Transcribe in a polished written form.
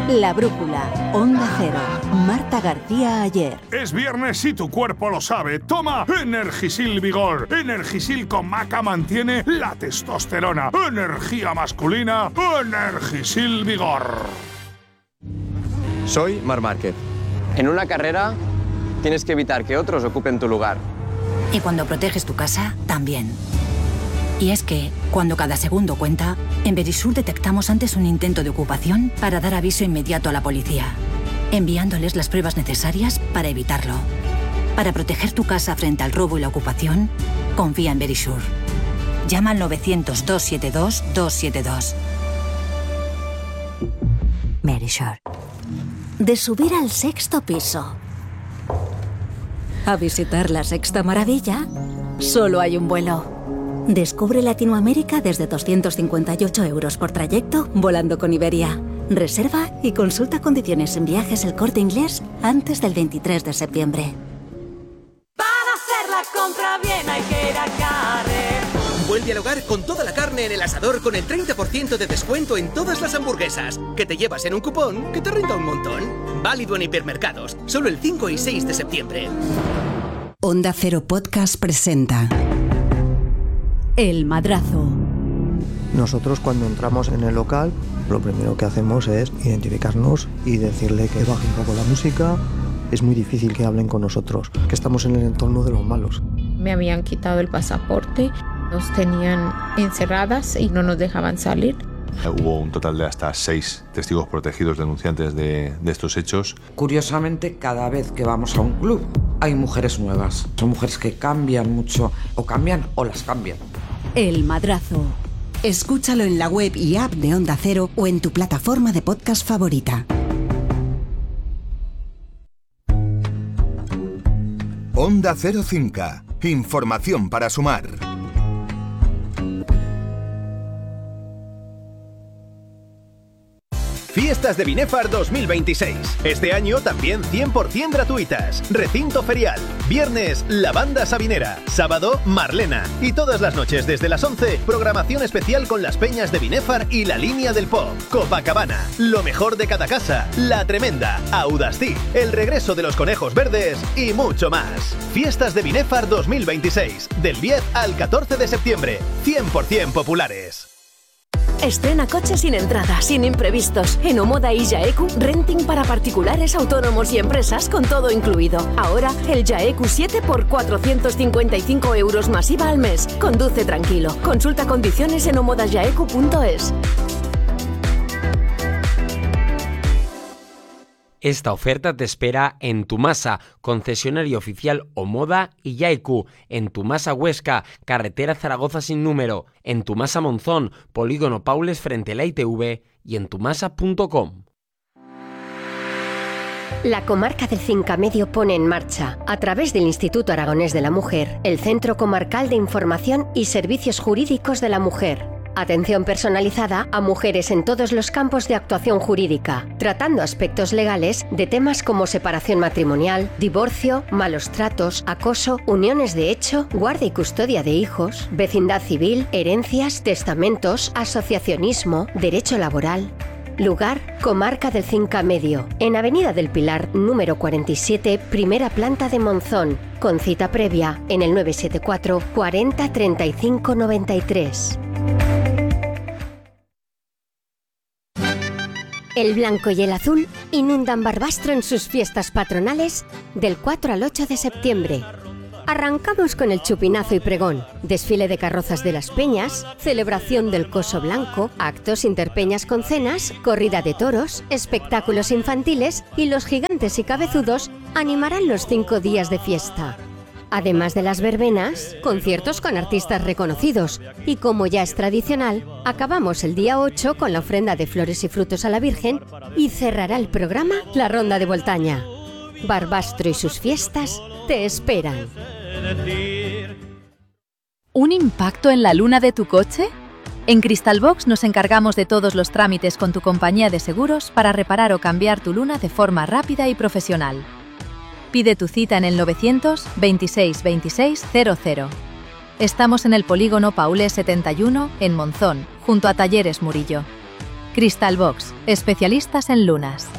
La Brújula, Onda Cero, Marta García Ayer. Es viernes y tu cuerpo lo sabe. Toma Energisil Vigor. Energisil con maca mantiene la testosterona. Energía masculina. Energisil Vigor. Soy Marc Márquez. En una carrera tienes que evitar que otros ocupen tu lugar. Y cuando proteges tu casa, también. Y es que, cuando cada segundo cuenta, en Verisur detectamos antes un intento de ocupación para dar aviso inmediato a la policía, enviándoles las pruebas necesarias para evitarlo. Para proteger tu casa frente al robo y la ocupación, confía en Verisur. Llama al 900-272-272. Verisur. De subir al sexto piso a visitar la sexta maravilla, solo hay un vuelo. Descubre Latinoamérica desde 258 € por trayecto volando con Iberia. Reserva y consulta condiciones en Viajes El Corte Inglés antes del 23 de septiembre. Para hacer la compra bien hay que ir a Carrer. Vuelve al hogar con toda la carne en el asador con el 30% de descuento en todas las hamburguesas, que te llevas en un cupón que te renta un montón. Válido en hipermercados, solo el 5 y 6 de septiembre. Onda Cero Podcast presenta El Madrazo. Nosotros cuando entramos en el local, lo primero que hacemos es identificarnos y decirle que baje un poco la música. Es muy difícil que hablen con nosotros, que estamos en el entorno de los malos. Me habían quitado el pasaporte, nos tenían encerradas y no nos dejaban salir. Hubo un total de hasta 6 testigos protegidos denunciantes de estos hechos. Curiosamente, cada vez que vamos a un club hay mujeres nuevas. Son mujeres que cambian mucho, o cambian o las cambian. El Madrazo. Escúchalo en la web y app de Onda Cero o en tu plataforma de podcast favorita. Onda Cero Cinca. Información para sumar. Fiestas de Binefar 2026. Este año también 100% gratuitas. Recinto ferial. Viernes, la banda sabinera. Sábado, Marlena. Y todas las noches desde las 11, programación especial con las peñas de Binefar y la línea del pop. Copacabana. Lo mejor de cada casa. La Tremenda. Audastí. El regreso de los conejos verdes. Y mucho más. Fiestas de Binefar 2026. Del 10 al 14 de septiembre. 100% populares. Estrena coche sin entrada, sin imprevistos. En Omoda y Jaeku, renting para particulares, autónomos y empresas con todo incluido. Ahora, el Jaeku 7 por 455 € más IVA al mes. Conduce tranquilo. Consulta condiciones en omodajaeku.es. Esta oferta te espera en Tumasa, concesionario oficial Omoda y Jaeku, en Tumasa Huesca, carretera Zaragoza sin número, en Tumasa Monzón, polígono Paules frente a la ITV y en tumasa.com. La comarca del Cinca Medio pone en marcha, a través del Instituto Aragonés de la Mujer, el Centro Comarcal de Información y Servicios Jurídicos de la Mujer. Atención personalizada a mujeres en todos los campos de actuación jurídica, tratando aspectos legales de temas como separación matrimonial, divorcio, malos tratos, acoso, uniones de hecho, guardia y custodia de hijos, vecindad civil, herencias, testamentos, asociacionismo, derecho laboral. Lugar, Comarca del Cinca Medio, en Avenida del Pilar, número 47, primera planta de Monzón, con cita previa en el 974 40 35 93. El blanco y el azul inundan Barbastro en sus fiestas patronales del 4 al 8 de septiembre. Arrancamos con el chupinazo y pregón, desfile de carrozas de las peñas, celebración del coso blanco, actos interpeñas con cenas, corrida de toros, espectáculos infantiles y los gigantes y cabezudos animarán los 5 días de fiesta. Además de las verbenas, conciertos con artistas reconocidos y, como ya es tradicional, acabamos el día 8 con la ofrenda de flores y frutos a la Virgen y cerrará el programa la ronda de Voltaña. Barbastro y sus fiestas te esperan. ¿Un impacto en la luna de tu coche? En Crystalbox nos encargamos de todos los trámites con tu compañía de seguros para reparar o cambiar tu luna de forma rápida y profesional. Pide tu cita en el 900 26 26 00. Estamos en el polígono Paules 71, en Monzón, junto a Talleres Murillo. Crystalbox, especialistas en lunas.